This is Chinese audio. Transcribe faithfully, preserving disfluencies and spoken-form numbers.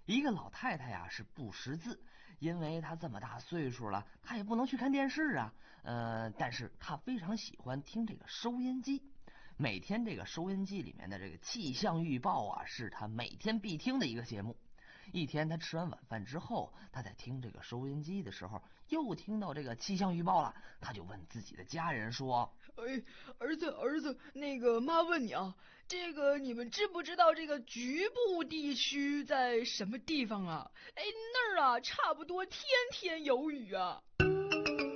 一个老太太呀是不识字，因为她这么大岁数了，她也不能去看电视啊。呃，但是她非常喜欢听这个收音机，每天这个收音机里面的这个气象预报啊，是她每天必听的一个节目。一天，他吃完晚饭之后，他在听这个收音机的时候，又听到这个气象预报了。他就问自己的家人说： 哎，儿子，儿子，那个妈问你啊，这个你们知不知道这个局部地区在什么地方啊？哎，那儿啊，差不多天天有雨啊。